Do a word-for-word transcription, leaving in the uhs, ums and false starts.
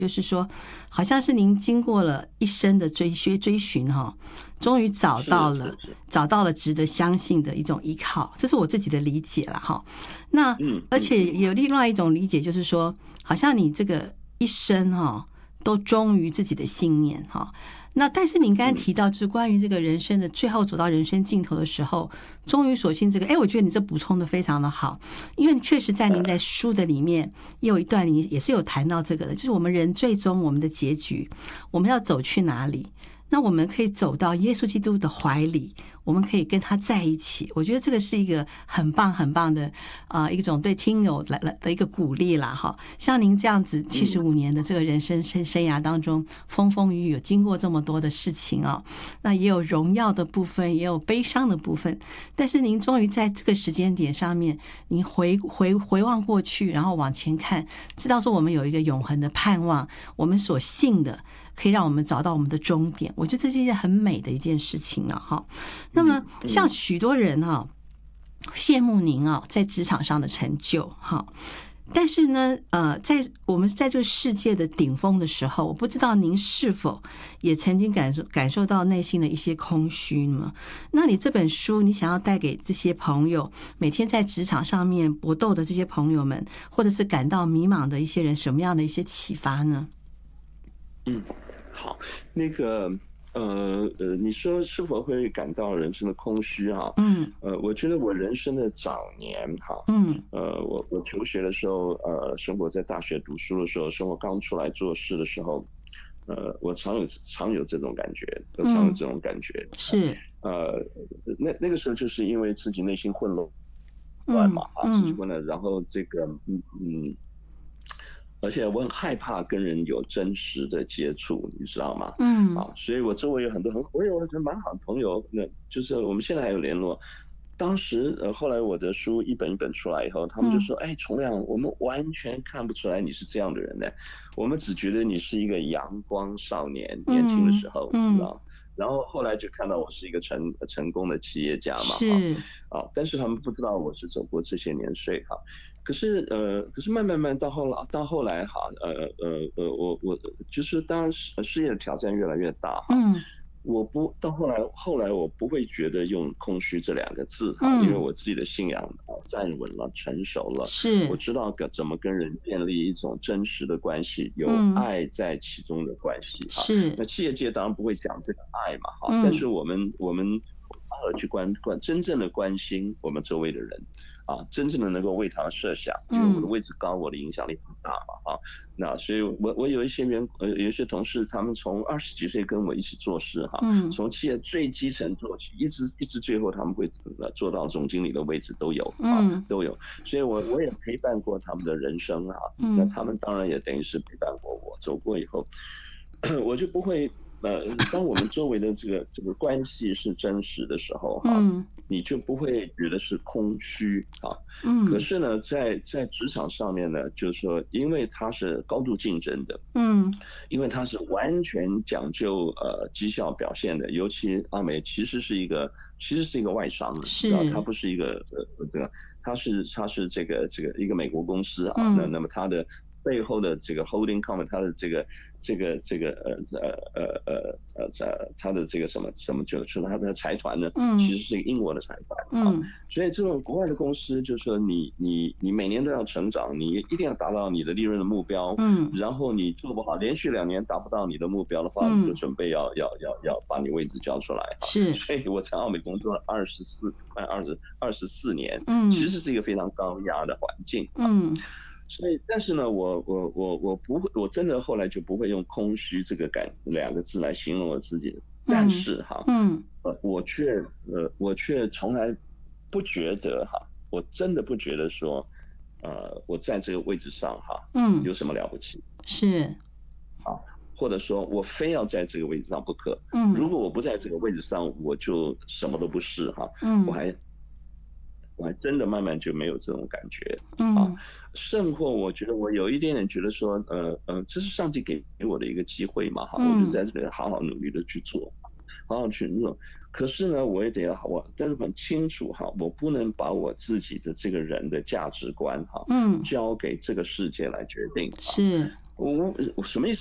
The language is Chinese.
就是说，好像是您经过了一生的追寻追寻哈，终于找到了找到了值得相信的一种依靠，这是我自己的理解了哈。那而且有另外一种理解，就是说，好像你这个一生哈都忠于自己的信念哈。那但是您刚才提到，就是关于这个人生的最后走到人生尽头的时候，终于所幸这个，哎，我觉得你这补充的非常的好，因为确实在您在书的里面也有一段，你也是有谈到这个的，就是我们人最终我们的结局，我们要走去哪里？那我们可以走到耶稣基督的怀里，我们可以跟他在一起。我觉得这个是一个很棒很棒的啊、呃、一种对听友来来的一个鼓励啦哈。像您这样子七十五年的这个人生生生涯当中，风风雨雨有经过这么多的事情啊、哦，那也有荣耀的部分，也有悲伤的部分。但是您终于在这个时间点上面，您回回回望过去，然后往前看，知道说我们有一个永恒的盼望，我们所信的可以让我们找到我们的终点。我觉得这是一件很美的一件事情了哈。那么像许多人哈羡慕您啊在职场上的成就哈，但是呢呃在我们在这个世界的顶峰的时候，我不知道您是否也曾经感受感受到内心的一些空虚呢？那你这本书你想要带给这些朋友，每天在职场上面搏斗的这些朋友们，或者是感到迷茫的一些人，什么样的一些启发呢？ 嗯，好，那个呃呃，你说是否会感到人生的空虚哈？ 嗯， 呃，我觉得我人生的早年哈， 嗯， 呃，我我求学的时候，呃，生活在大学读书的时候，生活刚出来做事的时候，呃，我常有常有这种感觉，都常有这种感觉。 是， 呃，那那个时候就是因为自己内心混乱嗯嘛，啊，自己嗯混乱，然后这个嗯嗯。而且我很害怕跟人有真实的接触，你知道吗？ 嗯啊，所以我周围有很多很，我有很蛮好的朋友，那就是我们现在还有联络。当时呃，后来我的书一本一本出来以后，他们就嗯说：“哎，崇亮，我们完全看不出来你是这样的人呢，我们只觉得你是一个阳光少年，年轻的嗯时候，你知嗯， 道。”然后后来就看到我是一个成成功的企业家嘛，哈， 是， 啊，但是他们不知道我是走过这些年岁哈。可是呃，可是慢慢慢到后来到后来哈，呃呃呃，我我就是当事事业的挑战越来越大哈， 嗯我不到后来后来我不会觉得用空虚这两个字哈，因为嗯， 我自己的信仰站稳了，成熟了，我是， 知道跟怎么跟人建立一种真实的关系，有嗯爱在其中的关系哈。 是， 那企业界当然不会讲这个爱嘛哈，但嗯是我们我们偶尔去关关真正的关心我们周围的人。啊，真正的能够为他设想，因为我的嗯位置高，我的影响力很大嘛，啊，那所以我我有一些员呃有一些同事，他们从二十几岁跟我一起做事哈， 嗯从企业最基层做起，一直一直最后他们会呃做到总经理的位置都有啊， 嗯都有，所以我我也陪伴过他们的人生啊，那嗯他们当然也等于是陪伴过我，走过以后，我就不会呃，当我们周围的这个这个关系是真实的时候哈。 嗯你就不会觉得是空虚啊。可嗯是呢，在在职场上面呢，就是说，因为它是高度竞争的， 嗯因为它是完全讲究呃绩效表现的，尤其阿美其实是一个其实是一个外商，你知道，它是， 不是一个呃这个，它是它是这个这个一个美国公司啊，那嗯那么它的背后的这个 holding company，它的这个这个这个呃呃呃呃呃呃它的这个什么什么就是它的财团呢，其嗯实是一个英国的财团啊， 嗯所以这种国外的公司就是说你你你每年都要成长，你一定要达到你的利润的目标， 嗯然后你做不好，连续两年达不到你的目标的话，你就嗯， 准备要要要要把你位置交出来哈。 是， 所以我在澳美工作了二十四快二十二十四年，其嗯实是一个非常高压的环境啊。 嗯所以，但是呢，我我我我不会，我真的后来就不会用空虚这个感两个字来形容我自己。但嗯是哈， 嗯呃，我却呃，我却从来不觉得哈，我真的不觉得说，呃，我在这个位置上哈， 嗯， 有什么了不起是， 啊？或者说我非要在这个位置上不可。 嗯如果我不在这个位置上，我就什么都不是哈。我嗯还我还真的慢慢就没有这种感觉啊。 嗯甚或我觉得我有一点点觉得说，呃呃，这是上帝给我的一个机会嘛，哈，我就嗯在这里好好努力的去做，好好去做。可是呢，我也得要我，但是很清楚哈，我不能把我自己的这个人的价值观哈， 嗯， 交给这个世界来决定。 是， 我我什么意思？